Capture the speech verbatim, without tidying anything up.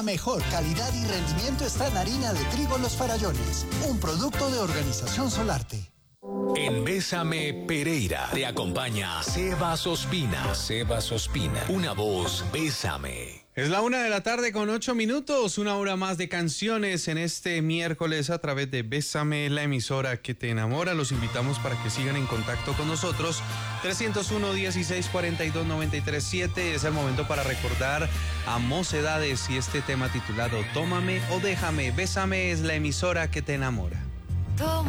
La mejor calidad y rendimiento está en harina de trigo Los Farallones, un producto de Organización Solarte. En Bésame Pereira te acompaña Sebas Ospina. Sebas Ospina, una voz Bésame. Es la una de la tarde con ocho minutos, una hora más de canciones en este miércoles a través de Bésame, la emisora que te enamora. Los invitamos para que sigan en contacto con nosotros. trescientos uno, dieciséis, cuarenta y dos, noventa y tres, siete. Es el momento para recordar a Mocedades y este tema titulado Tómame o Déjame. Bésame es la emisora que te enamora. Toma.